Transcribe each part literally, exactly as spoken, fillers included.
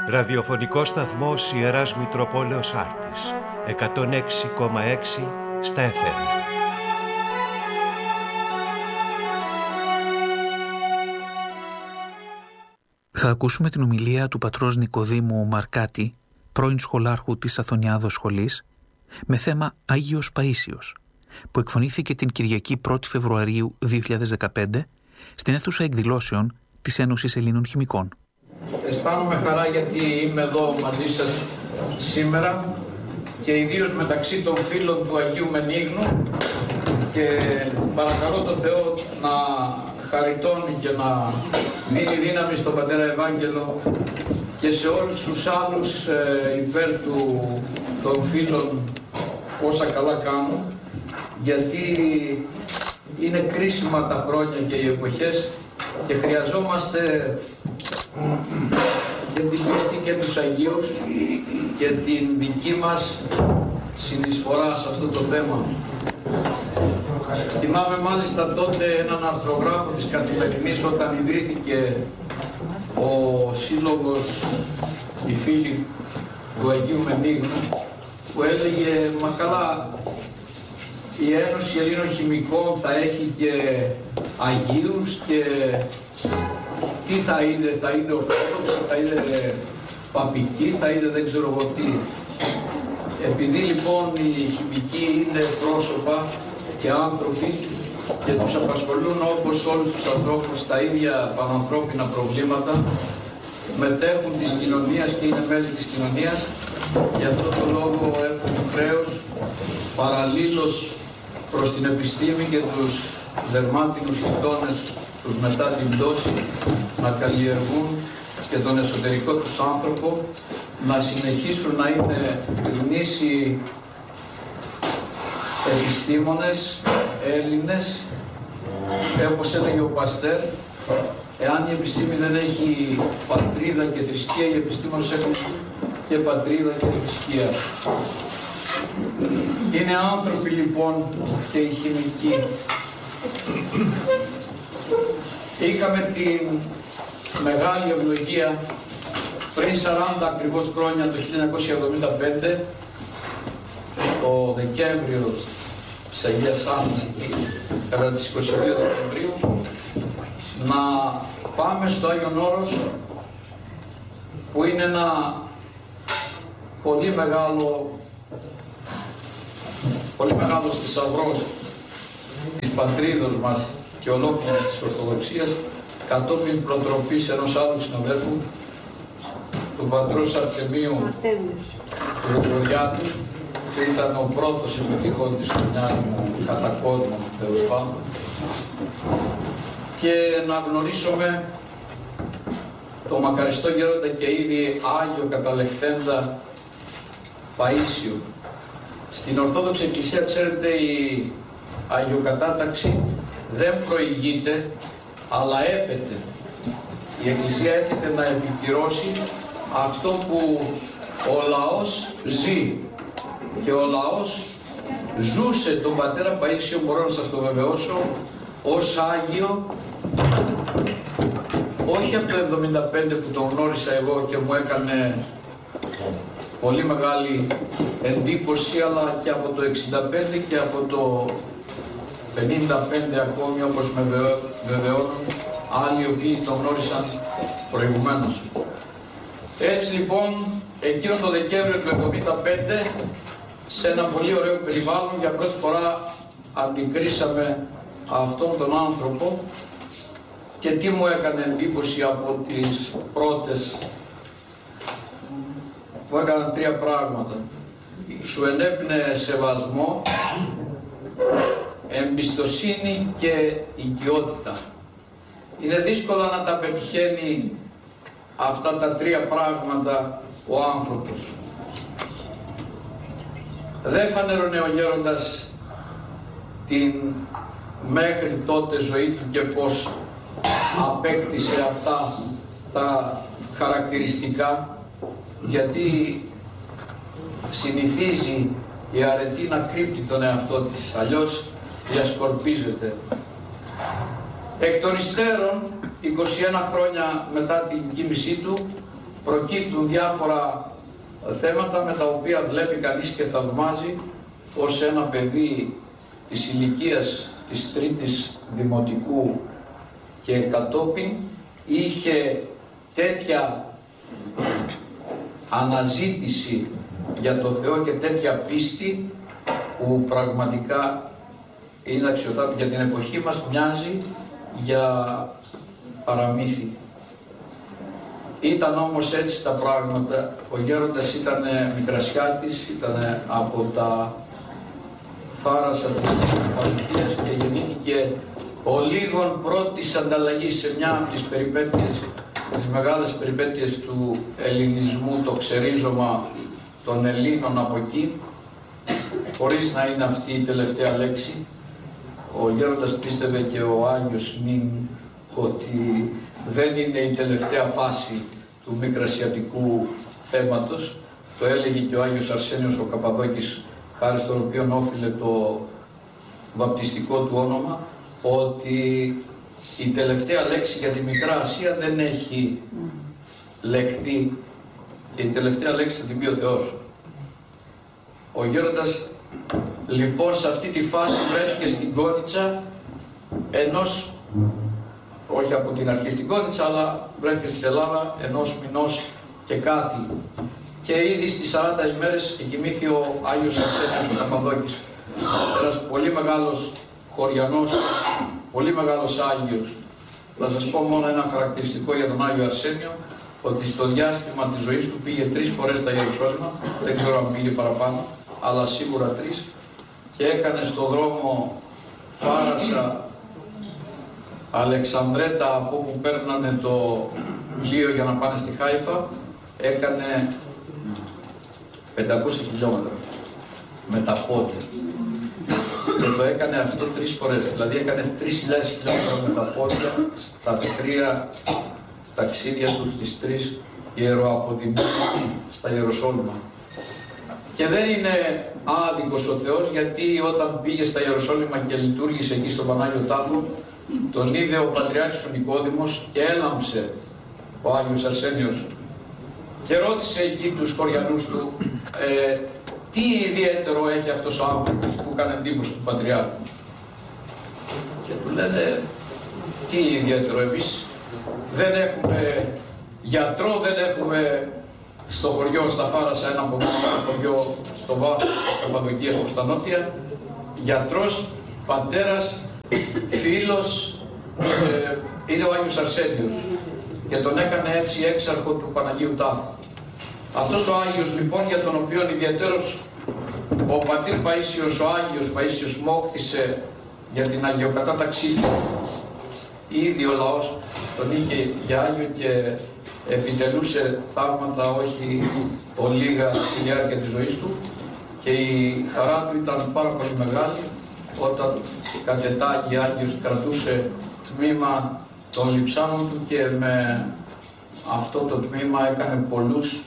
Ραδιοφωνικός σταθμός Ιεράς Μητροπόλεως Άρτης, εκατόν έξι κόμμα έξι στα εφ εμ. Θα ακούσουμε την ομιλία του πατρός Νικοδήμου Μαρκάτη, πρώην σχολάρχου της Αθωνιάδος Σχολής, με θέμα Άγιος Παΐσιος, που εκφωνήθηκε την Κυριακή πρώτη Φεβρουαρίου δύο χιλιάδες δεκαπέντε στην αίθουσα εκδηλώσεων της Ένωσης Ελλήνων Χημικών. Αισθάνομαι χαρά γιατί είμαι εδώ μαζί σας σήμερα και ιδίως μεταξύ των φίλων του Αγίου Μενίγνου, και παρακαλώ τον Θεό να χαριτώνει και να δίνει δύναμη στον Πατέρα Ευάγγελο και σε όλους τους άλλους ε, υπέρ του, των φίλων όσα καλά κάνουν, γιατί είναι κρίσιμα τα χρόνια και οι εποχές και χρειαζόμαστε και την πίστη και τους Αγίους και την δική μας συνεισφορά σε αυτό το θέμα. Θυμάμαι μάλιστα τότε έναν αρθρογράφο της Καθημερινής όταν ιδρύθηκε ο σύλλογος οι φίλοι του Αγίου Μενίγνου, που έλεγε «Μα καλά, η Ένωση Ελλήνων Χημικών θα έχει και Αγίους και τι θα είναι, θα είναι Ορθόδοξοι, θα είναι Παπικοί, θα είναι δεν ξέρω εγώ τι». Επειδή λοιπόν οι χημικοί είναι πρόσωπα και άνθρωποι και τους απασχολούν όπως όλους τους ανθρώπους τα ίδια πανανθρώπινα προβλήματα, μετέχουν της κοινωνίας και είναι μέλη της κοινωνίας, γι' αυτό το λόγο έχουν χρέος παραλλήλως προς την επιστήμη και τους δερμάτινους γειτόνες τους μετά την πτώση να καλλιεργούν και τον εσωτερικό τους άνθρωπο, να συνεχίσουν να είναι γνήσιοι επιστήμονες, Έλληνες, και όπως έλεγε ο Παστέρ, εάν η επιστήμη δεν έχει πατρίδα και θρησκεία, οι επιστήμονες έχουν και πατρίδα και θρησκεία. Είναι άνθρωποι λοιπόν και οι χημικοί. Είχαμε τη μεγάλη ευλογία πριν σαράντα ακριβώς χρόνια, το χίλια εννιακόσια εβδομήντα πέντε, το Δεκέμβριο της Αγίας Άννας, κατά τις είκοσι δύο Δεκεμβρίου, να πάμε στο Άγιον Όρος, που είναι ένα πολύ μεγάλο πολύ μεγάλος θησαυρός της πατρίδος μας και ολόκληρης της Ορθοδοξίας, κατόπιν προτροπής ενός άλλου συναδέλφου, του πατρός Αρτεμίου του Γρηγοριάτου, που ήταν ο πρώτος επιτυχών της χρονιάς μου κατά κόσμο, τέλος πάντων, και να γνωρίσουμε το μακαριστό γέροντα και ήδη Άγιο καταλεχθέντα Παΐσιο. Στην Ορθόδοξη Εκκλησία, ξέρετε, η Αγιοκατάταξη δεν προηγείται, αλλά έπεται. Η Εκκλησία έρχεται να επικυρώσει αυτό που ο λαός ζει. Και ο λαός ζούσε τον πατέρα Παΐσιο, μπορώ να σας το βεβαιώσω, ως Άγιο, όχι από το εβδομήντα πέντε που τον γνώρισα εγώ και μου έκανε πολύ μεγάλη εντύπωση, αλλά και από το εξήντα πέντε και από το πενήντα πέντε ακόμη, όπως με βεβαιώνουν άλλοι οι οποίοι τον γνώρισαν προηγουμένως. Έτσι λοιπόν, εκείνο το Δεκέμβριο του εβδομήντα πέντε, σε ένα πολύ ωραίο περιβάλλον, για πρώτη φορά αντικρίσαμε αυτόν τον άνθρωπο, και τι μου έκανε εντύπωση από τις πρώτες. Μου έκαναν τρία πράγματα. Σου ενέπνεε σεβασμό, εμπιστοσύνη και οικειότητα. Είναι δύσκολο να τα πετυχαίνει αυτά τα τρία πράγματα ο άνθρωπος. Δεν φανέρωνε ο γέροντας την μέχρι τότε ζωή του και πώς απέκτησε αυτά τα χαρακτηριστικά, γιατί συνηθίζει η αρετή να κρύπτει τον εαυτό της, αλλιώς διασκορπίζεται. Εκ των υστέρων, είκοσι ένα χρόνια μετά την κοίμησή του, προκύπτουν διάφορα θέματα με τα οποία βλέπει κανείς και θαυμάζει ως ένα παιδί της ηλικίας της τρίτης δημοτικού και κατόπιν είχε τέτοια αναζήτηση για το Θεό και τέτοια πίστη που πραγματικά είναι αξιοθαύμαστη. Για την εποχή μας μοιάζει για παραμύθι. Ήταν όμως έτσι τα πράγματα. Ο γέροντας ήταν Μικρασιάτης, ήταν από τα Φάρασα της Παλαιστίας και γεννήθηκε ο λίγων πρώτης ανταλλαγής σε μια από τις περιπέτειες, τις μεγάλες περιπέτειες του ελληνισμού, το ξερίζωμα των Ελλήνων από εκεί, χωρίς να είναι αυτή η τελευταία λέξη. Ο γέροντας πίστευε και ο Άγιος Νιν ότι δεν είναι η τελευταία φάση του μικρασιατικού θέματος. Το έλεγε και ο Άγιος Αρσένιος ο Καπαδόκης, χάρη στον οποίο όφιλε το βαπτιστικό του όνομα, ότι η τελευταία λέξη για τη Μικρά Ασία δεν έχει λεχθεί και η τελευταία λέξη θα την πει ο Θεός. Ο γέροντας λοιπόν σε αυτή τη φάση βρέθηκε στην Κόνιτσα ενός, όχι από την αρχή στην Κόνιτσα, αλλά βρέθηκε στην Ελλάδα ενός μηνός και κάτι. Και ήδη στις σαράντα ημέρες εκοιμήθη ο Άγιος Αρσένιος ο Καπαδόκης, ένας πολύ μεγάλος χωριανός, πολύ μεγάλος Άγιος. Θα σας πω μόνο ένα χαρακτηριστικό για τον Άγιο Αρσένιο, ότι στο διάστημα της ζωής του πήγε τρεις φορές στα Ιερουσάλημα, δεν ξέρω αν πήγε παραπάνω, αλλά σίγουρα τρεις, και έκανε στο δρόμο Φάρασα, Αλεξανδρέτα, από όπου παίρνανε το πλοίο για να πάνε στη Χάιφα, έκανε πεντακόσια χιλιόμετρα με τα πόδια. Και το έκανε αυτό τρεις φορές, δηλαδή έκανε τρεις χιλιάδες χιλιόμετρα με τα πόδια στα τρία ταξίδια του, στις τρεις ιεροαποδημίες στα Ιεροσόλυμα. Και δεν είναι άδικος ο Θεός, γιατί όταν πήγε στα Ιεροσόλυμα και λειτουργήσε εκεί στον Πανάγιο Τάφο, τον είδε ο Πατριάρχης ο Νικόδημος και έλαμψε ο Άγιος Αρσένιος και ρώτησε εκεί τους χωριανούς του ε, τι ιδιαίτερο έχει αυτός ο άνθρωπος που έκανε εντύπωση του Πατριάρχου. Και του λένε, τι ιδιαίτερο, εμείς δεν έχουμε γιατρό, δεν έχουμε στο χωριό, στα Φάρασα, ένα από ένα χωριό στο βάθος της Καπαδοκίας προς τα νότια, γιατρός, πατέρας, φίλος, ε, είναι ο Άγιος Αρσένιος και τον έκανε έτσι έξαρχο του Παναγίου Τάφου. Αυτός ο Άγιος λοιπόν, για τον οποίο ιδιαίτερος ο πατήρ Παΐσιος, ο Άγιος Παΐσιος μόχθησε για την αγιοκατάταξή του, ήδη ο λαός τον είχε για Άγιο και επιτελούσε θαύματα όχι ολίγα στη διάρκεια της ζωής του, και η χαρά του ήταν πάρα πολύ μεγάλη όταν κατετάγει Άγιος, κρατούσε τμήμα των λειψάνων του και με αυτό το τμήμα έκανε πολλούς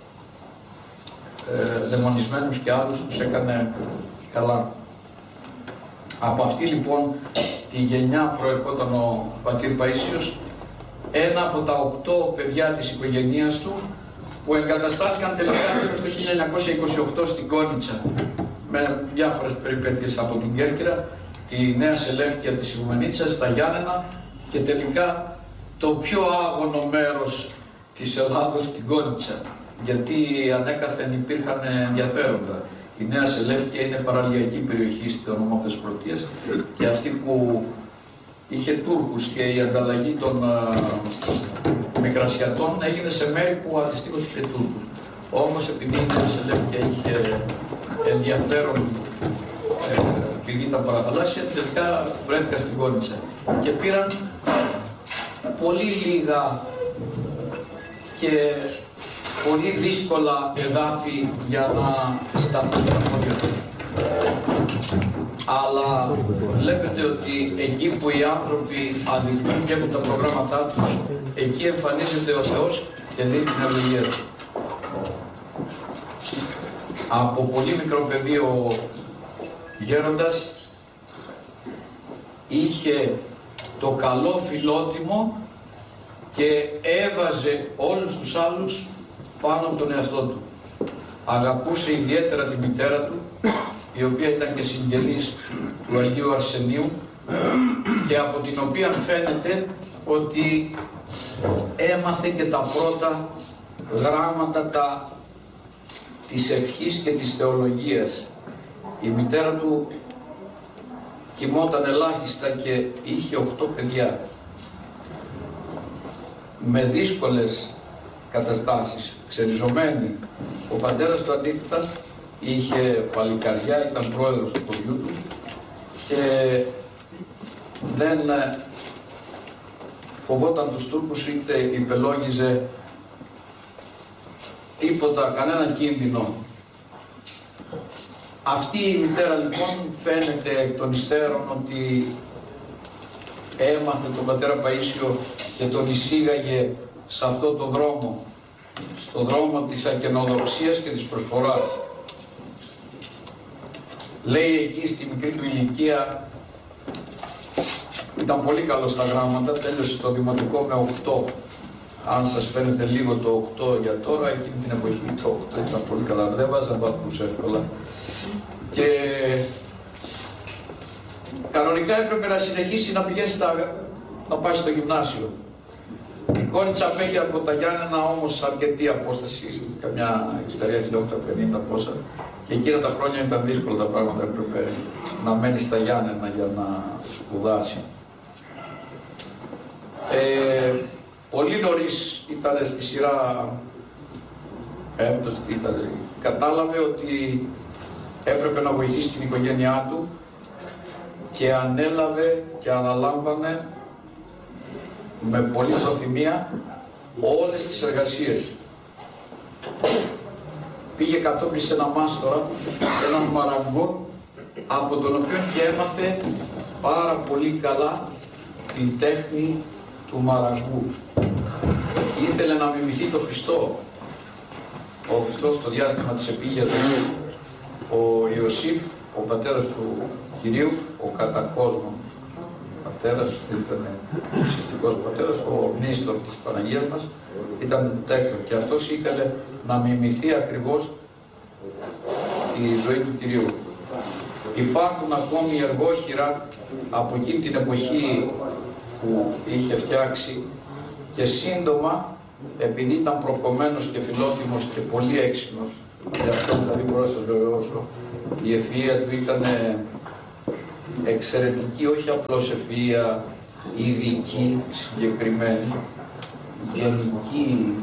ε, δαιμονισμένους και άλλους τους έκανε καλά. Από αυτή λοιπόν τη γενιά προερχόταν ο πατήρ Παΐσιος, ένα από τα οκτώ παιδιά της οικογένειας του που εγκαταστάθηκαν τελικά στο χίλια εννιακόσια είκοσι οκτώ στην Κόνιτσα με διάφορες περιπέτειες από την Κέρκυρα, τη Νέα Σελεύκια της Ιγουμενίτσας, τα Γιάννενα και τελικά το πιο άγωνο μέρος της Ελλάδος, στην Κόνιτσα, γιατί ανέκαθεν υπήρχαν ενδιαφέροντα. Η Νέα Σελεύκια είναι παραλιακή περιοχή στην νομό Θεσπρωτείας και αυτή που είχε Τούρκους και η ανταλλαγή των uh, Μικρασιατών έγινε σε μέρη που αντιστοίχως είχε Τούρκους. Όμως επειδή η Νέα Σελεύκια είχε ενδιαφέρον, ε, επειδή ήταν παραθαλάσσια, τελικά βρέθηκα στην Κόνιτσα και πήραν πολύ λίγα και πολύ δύσκολα εδάφη για να σταθούν τα πόδια τους. Αλλά βλέπετε ότι εκεί που οι άνθρωποι αδικούν και έχουν τα προγράμματά τους, εκεί εμφανίζεται ο Θεός και δίνει την ευλογία του. Από πολύ μικρό παιδί ο γέροντας είχε το καλό φιλότιμο και έβαζε όλους τους άλλους πάνω από τον εαυτό του. Αγαπούσε ιδιαίτερα τη μητέρα του, η οποία ήταν και συγγενής του Αγίου Αρσενίου και από την οποία φαίνεται ότι έμαθε και τα πρώτα γράμματα τα, της ευχής και της θεολογίας. Η μητέρα του κοιμόταν ελάχιστα και είχε οχτώ παιδιά. Με δύσκολες καταστάσεις, ξεριζωμένη. Ο πατέρας του αντίθετα είχε παλικαριά, ήταν πρόεδρος του χωριού του και δεν φοβόταν τους Τούρκους, είτε υπελόγιζε τίποτα, κανένα κίνδυνο. Αυτή η μητέρα λοιπόν φαίνεται εκ των υστέρων ότι έμαθε τον πατέρα Παΐσιο και τον εισήγαγε σε αυτό το δρόμο, στον δρόμο της ακενοδοξίας και της προσφοράς. Λέει εκεί στη μικρή του ηλικία, ήταν πολύ καλό στα γράμματα, τέλειωσε το δημοτικό με οκτώ. Αν σας φαίνεται λίγο το οκτώ για τώρα, εκείνη την εποχή το οκτώ ήταν πολύ καλά, δεν βάζαν βαθμούς εύκολα. Και κανονικά έπρεπε να συνεχίσει να πηγαίνει στα, να πάει στο γυμνάσιο. Η Κόνιτσα απέχει από τα Γιάννενα όμως αρκετή απόσταση, καμιά εξήντα χιλιόμετρα, πενήντα πόσα. Και εκείνα τα χρόνια ήταν δύσκολα τα πράγματα, έπρεπε να μένει στα Γιάννενα για να σπουδάσει. Ε, πολύ νωρίς ήταν στη σειρά, έμπτος, ήταν, κατάλαβε ότι έπρεπε να βοηθήσει την οικογένειά του και ανέλαβε και αναλάμβανε με πολλή προθυμία όλες τις εργασίες. Πήγε κατόπιν σε ένα μάστορα, έναν μαραγκό, από τον οποίο και έμαθε πάρα πολύ καλά την τέχνη του μαραγκού. Ήθελε να μιμηθεί τον Χριστό. Ο Χριστός στο διάστημα της επίγειας του, ο Ιωσήφ, ο πατέρας του Κυρίου, ο κατά κόσμο πατέρας, ήταν ουσιαστικός πατέρας, ο μνήστορ της Παναγίας μας, ήταν τέκνο και αυτός ήθελε να μιμηθεί ακριβώς τη ζωή του Κυρίου. Υπάρχουν ακόμη εργόχειρα από εκείνη την εποχή που είχε φτιάξει και σύντομα, επειδή ήταν προκομμένος και φιλότιμος και πολύ έξυπνος, γι' αυτό δηλαδή μπορώ να σας βεβαιώσω, η ευφυΐα του ήταν εξαιρετική, όχι απλώς ευφυΐα ειδική, συγκεκριμένη, γενική